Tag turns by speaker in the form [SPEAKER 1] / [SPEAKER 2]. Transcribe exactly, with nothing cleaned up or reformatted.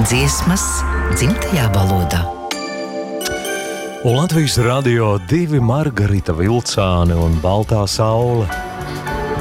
[SPEAKER 1] Dziesmas dzimtajā valodā.
[SPEAKER 2] Un Latvijas radio divi Margarita Vilcāne un Baltā saule.